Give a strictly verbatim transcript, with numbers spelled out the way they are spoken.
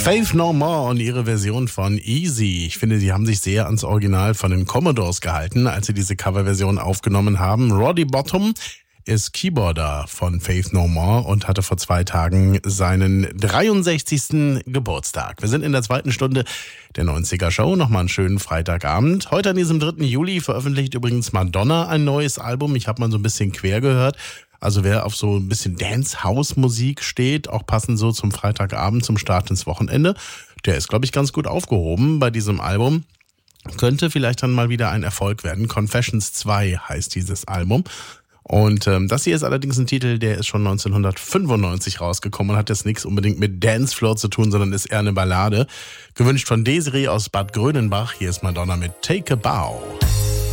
Faith No More und ihre Version von Easy. Ich finde, sie haben sich sehr ans Original von den Commodores gehalten, als sie diese Coverversion aufgenommen haben. Roddy Bottum ist Keyboarder von Faith No More und hatte vor zwei Tagen seinen dreiundsechzigsten Geburtstag. Wir sind in der zweiten Stunde der neunziger Show. Nochmal einen schönen Freitagabend. Heute an diesem dritten Juli veröffentlicht übrigens Madonna ein neues Album. Ich habe mal so ein bisschen quer gehört. Also wer auf so ein bisschen Dance-House-Musik steht, auch passend so zum Freitagabend, zum Start ins Wochenende, der ist, glaube ich, ganz gut aufgehoben bei diesem Album. Könnte vielleicht dann mal wieder ein Erfolg werden. Confessions zwei heißt dieses Album. Und ähm, das hier ist allerdings ein Titel, der ist schon neunzehnhundertfünfundneunzig rausgekommen und hat jetzt nichts unbedingt mit Dancefloor zu tun, sondern ist eher eine Ballade. Gewünscht von Desiree aus Bad Grönenbach. Hier ist Madonna mit Take a Bow.